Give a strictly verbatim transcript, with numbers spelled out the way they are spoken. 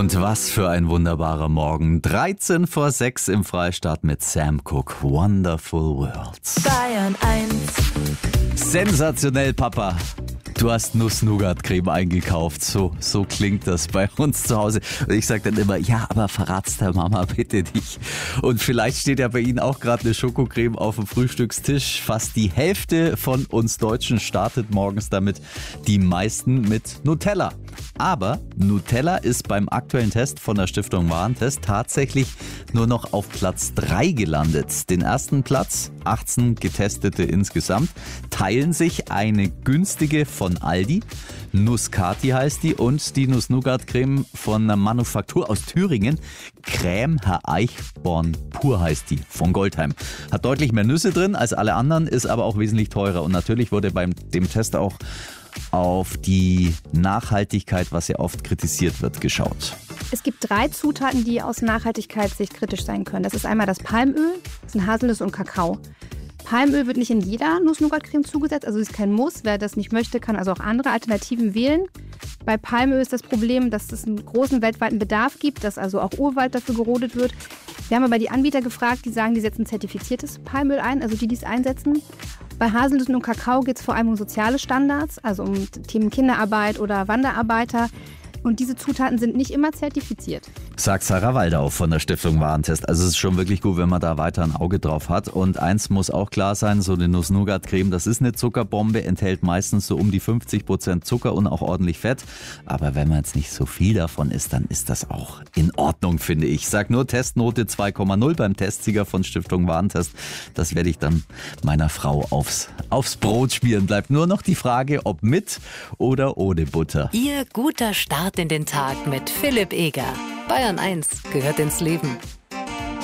Und was für ein wunderbarer Morgen. dreizehn vor sechs im Freistaat mit Sam Cooke. Wonderful Worlds. Bayern eins. Sensationell, Papa. Du hast Nuss-Nougat-Creme eingekauft. So, so klingt das bei uns zu Hause. Und ich sage dann immer, ja, aber verrat's der Mama bitte nicht. Und vielleicht steht ja bei Ihnen auch gerade eine Schokocreme auf dem Frühstückstisch. Fast die Hälfte von uns Deutschen startet morgens damit, die meisten mit Nutella. Aber Nutella ist beim aktuellen Test von der Stiftung Warentest tatsächlich nur noch auf Platz drei gelandet. Den ersten Platz, achtzehn Getestete insgesamt, teilen sich eine günstige von Aldi, Nuskati heißt die, und die Nuss-Nougat-Creme von einer Manufaktur aus Thüringen, Crème Herr Eichborn pur heißt die, von Goldheim. Hat deutlich mehr Nüsse drin als alle anderen, ist aber auch wesentlich teurer. Und natürlich wurde beim dem Test auch auf die Nachhaltigkeit, was ja oft kritisiert wird, geschaut. Es gibt drei Zutaten, die aus Nachhaltigkeitssicht kritisch sein können. Das ist einmal das Palmöl, das sind Haselnüsse und Kakao. Palmöl wird nicht in jeder Nuss-Nougat-Creme zugesetzt, also ist kein Muss. Wer das nicht möchte, kann also auch andere Alternativen wählen. Bei Palmöl ist das Problem, dass es einen großen weltweiten Bedarf gibt, dass also auch Urwald dafür gerodet wird. Wir haben aber die Anbieter gefragt, die sagen, die setzen zertifiziertes Palmöl ein, also die, die es einsetzen. Bei Haselnüssen und Kakao geht es vor allem um soziale Standards, also um Themen Kinderarbeit oder Wanderarbeiter. Und diese Zutaten sind nicht immer zertifiziert. Sagt Sarah Waldau von der Stiftung Warentest. Also es ist schon wirklich gut, wenn man da weiter ein Auge drauf hat. Und eins muss auch klar sein, so eine Nuss-Nougat-Creme, das ist eine Zuckerbombe, enthält meistens so um die fünfzig Prozent Zucker und auch ordentlich Fett. Aber wenn man jetzt nicht so viel davon isst, dann ist das auch in Ordnung, finde ich. Sag nur Testnote zwei Komma null beim Testsieger von Stiftung Warentest. Das werde ich dann meiner Frau aufs, aufs Brot schmieren. Bleibt nur noch die Frage, ob mit oder ohne Butter. Ihr guter Start in den Tag mit Philipp Eger. Bayern eins gehört ins Leben.